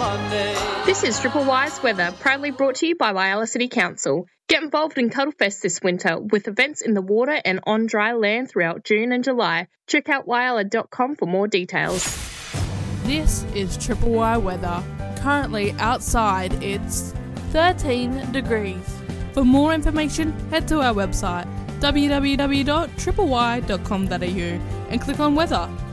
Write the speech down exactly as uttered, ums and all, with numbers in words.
Monday. This is Triple Y's weather, proudly brought to you by Whyalla City Council. Get involved in Cuddlefest this winter with events in the water and on dry land throughout June and July. Check out whyalla dot com for more details. This is Triple Y weather. Currently outside it's thirteen degrees. For more information, head to our website w w w dot triple y dot com dot a u and click on weather.